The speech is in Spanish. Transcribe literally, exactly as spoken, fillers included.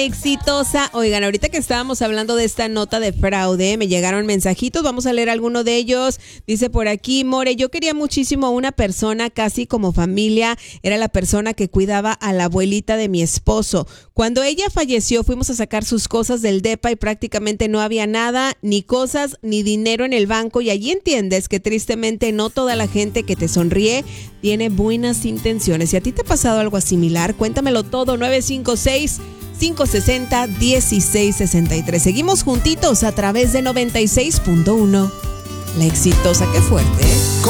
exitosa. Oigan, ahorita que estábamos hablando de esta nota de fraude, me llegaron mensajitos, vamos a leer alguno de ellos. Dice por aquí, More, yo quería muchísimo a una persona casi como familia, era la persona que cuidaba a la abuelita de mi esposo. Cuando ella falleció, fuimos a sacar sus cosas del depa y prácticamente no había nada, ni cosas, ni dinero en el banco, y allí entiendes que tristemente no toda la gente que te sonríe tiene buenas intenciones. Si a ti te ha pasado algo similar, cuéntamelo todo. Nueve cinco seis, cinco seis cero, uno seis seis tres. Seguimos juntitos a través de noventa y seis punto uno. La exitosa, qué fuerte, ¿eh?